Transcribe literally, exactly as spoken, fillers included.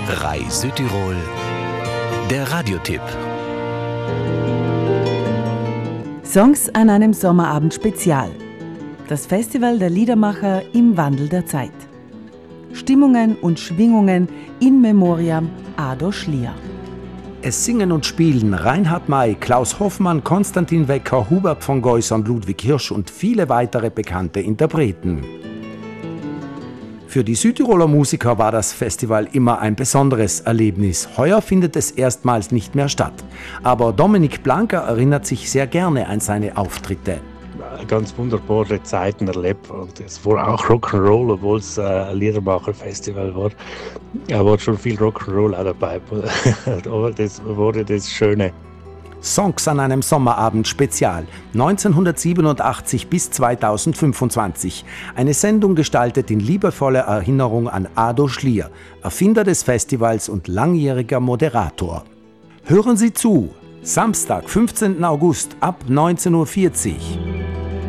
R A I Südtirol, der Radiotipp. Songs an einem Sommerabend Spezial. Das Festival der Liedermacher im Wandel der Zeit. Stimmungen und Schwingungen in Memoriam Ado Schlier. Es singen und spielen Reinhard May, Klaus Hoffmann, Konstantin Wecker, Hubert von Geusern, Ludwig Hirsch und viele weitere bekannte Interpreten. Für die Südtiroler Musiker war das Festival immer ein besonderes Erlebnis. Heuer findet es erstmals nicht mehr statt. Aber Dominik Blanker erinnert sich sehr gerne an seine Auftritte. Ganz wunderbare Zeiten erlebt. Und es war auch Rock'n'Roll, obwohl es ein Liedermacher-Festival war. Da war schon viel Rock'n'Roll auch dabei. Aber das war das Schöne. Songs an einem Sommerabend Spezial, neunzehnhundertsiebenundachtzig bis zweitausendfünfundzwanzig. Eine Sendung gestaltet in liebevoller Erinnerung an Ado Schlier, Erfinder des Festivals und langjähriger Moderator. Hören Sie zu, Samstag, fünfzehnten August ab neunzehn Uhr vierzig.